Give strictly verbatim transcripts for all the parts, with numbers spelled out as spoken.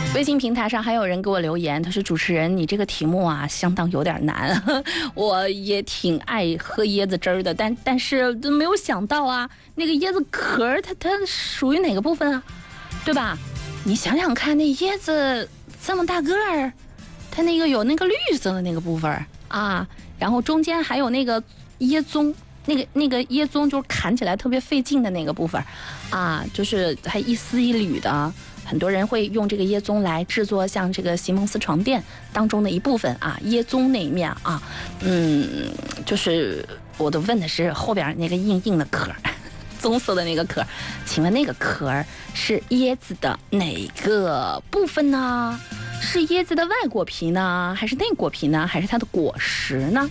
微信平台上还有人给我留言，他说主持人你这个题目啊相当有点难，我也挺爱喝椰子汁儿的，但但是都没有想到啊，那个椰子壳它它属于哪个部分啊，对吧？你想想看，那椰子这么大个儿，它那个有那个绿色的那个部分啊，然后中间还有那个椰棕，那个那个椰棕就是砍起来特别费劲的那个部分啊，就是还一丝一缕的。很多人会用这个椰棕来制作像这个席梦思床垫当中的一部分啊，椰棕那一面啊，嗯，就是我都问的是后边那个硬硬的壳，棕色的那个壳，请问那个壳是椰子的哪个部分呢？是椰子的外果皮呢，还是内果皮呢，还是它的果实呢？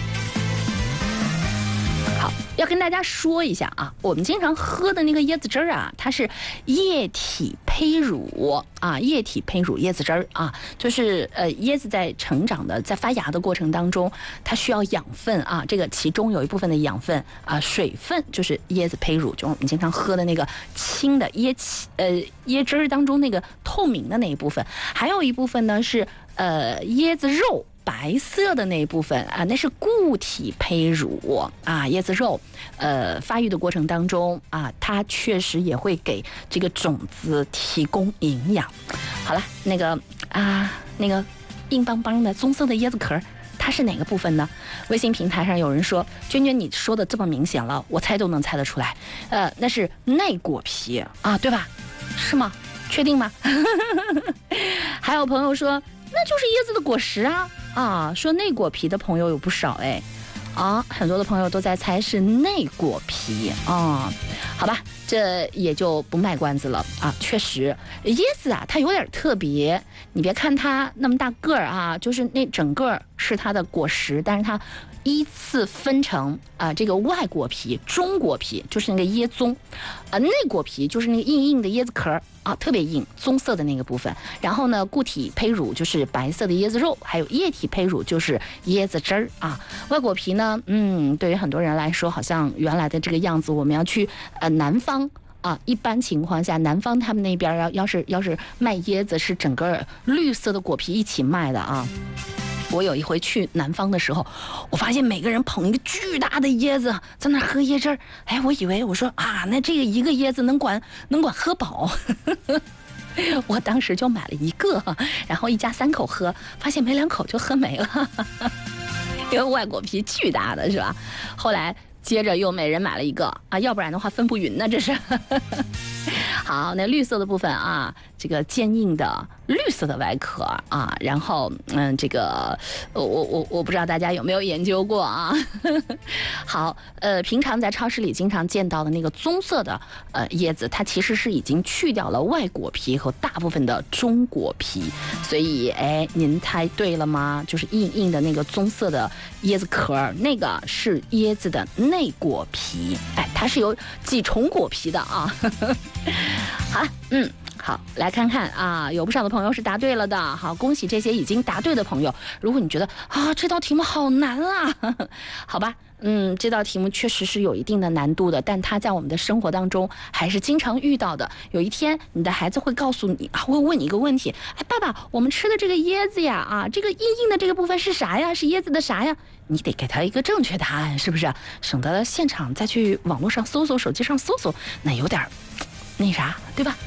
好，要跟大家说一下啊，我们经常喝的那个椰子汁儿啊，它是液体胚乳啊，液体胚乳椰子汁儿啊，就是呃椰子在成长的、在发芽的过程当中，它需要养分啊，这个其中有一部分的养分啊，水分就是椰子胚乳，就是我们经常喝的那个清的椰气呃椰汁儿当中那个透明的那一部分，还有一部分呢是呃椰子肉。白色的那一部分啊，那是固体胚乳啊，椰子肉，呃，发育的过程当中啊，它确实也会给这个种子提供营养。好了，那个啊，那个硬邦邦的棕色的椰子壳，它是哪个部分呢？微信平台上有人说，娟娟你说的这么明显了，我猜都能猜得出来，呃，那是内果皮啊，对吧？是吗？确定吗？还有朋友说，那就是椰子的果实啊。啊，说内果皮的朋友有不少哎，啊，很多的朋友都在猜是内果皮啊，好吧，这也就不卖关子了啊。确实，椰子啊，它有点特别，你别看它那么大个儿啊，就是那整个是它的果实，但是它依次分成啊、呃，这个外果皮、中果皮，就是那个椰棕，啊、呃，内果皮就是那个硬硬的椰子壳啊，特别硬，棕色的那个部分。然后呢，固体胚乳就是白色的椰子肉，还有液体胚乳就是椰子汁儿啊。外果皮呢，嗯，对于很多人来说，好像原来的这个样子，我们要去呃南方。啊，一般情况下，南方他们那边要要是要是卖椰子，是整个绿色的果皮一起卖的啊。我有一回去南方的时候，我发现每个人捧一个巨大的椰子在那喝椰汁儿，哎，我以为我说啊，那这个一个椰子能管能管喝饱。我当时就买了一个，然后一家三口喝，发现没两口就喝没了，因为外果皮巨大的是吧？后来接着又每人买了一个啊，要不然的话分不匀呢，这是。好，那绿色的部分啊，这个坚硬的绿色的外壳啊，然后嗯，这个我我我不知道大家有没有研究过啊？好，呃，平常在超市里经常见到的那个棕色的呃椰子，它其实是已经去掉了外果皮和大部分的中果皮，所以哎，您猜对了吗？就是硬硬的那个棕色的椰子壳，那个是椰子的内果皮，哎，它是有几重果皮的啊。好，嗯，好，来看看啊，有不少的朋友是答对了的，好，恭喜这些已经答对的朋友。如果你觉得啊这道题目好难啊，好吧，嗯，这道题目确实是有一定的难度的，但它在我们的生活当中还是经常遇到的。有一天，你的孩子会告诉你啊，会问你一个问题，哎，爸爸，我们吃的这个椰子呀，啊，这个硬硬的这个部分是啥呀？是椰子的啥呀？你得给他一个正确答案，是不是？省得现场再去网络上搜搜，手机上搜搜，那有点那啥，对吧？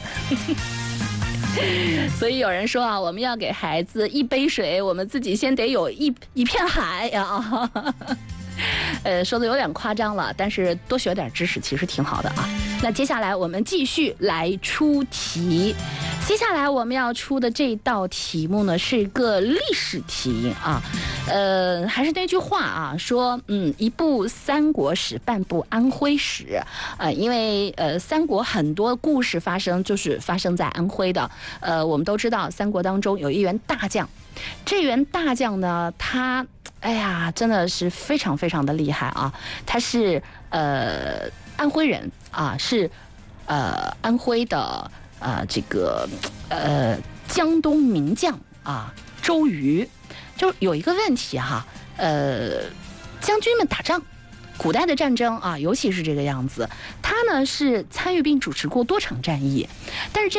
所以有人说啊，我们要给孩子一杯水，我们自己先得有一一片海呀。呃，说的有点夸张了，但是多学点知识其实挺好的啊。那接下来我们继续来出题。接下来我们要出的这道题目呢，是一个历史题啊。呃，还是那句话啊，说嗯，一部三国史，半部安徽史。呃，因为呃，三国很多故事发生就是发生在安徽的。呃，我们都知道，三国当中有一员大将，这员大将呢，他哎呀，真的是非常非常的厉害啊！他是呃安徽人啊，是呃安徽的呃这个呃江东名将啊周瑜。就有一个问题哈，呃，将军们打仗，古代的战争啊，尤其是这个样子，他呢是参与并主持过多场战役，但是这